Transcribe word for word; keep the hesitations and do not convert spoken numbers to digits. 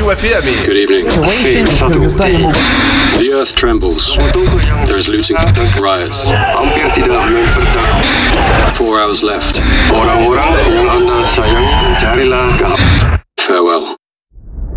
uwafia-mi. Good evening. The earth trembles. There's looting, riots. Four hours left.